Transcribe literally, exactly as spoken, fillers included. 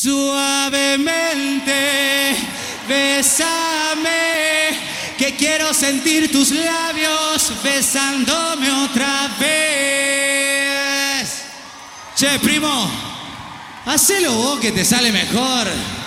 Suavemente, bésame, que quiero sentir tus labios besándome otra vez. Che, primo, hacelo vos que te sale mejor.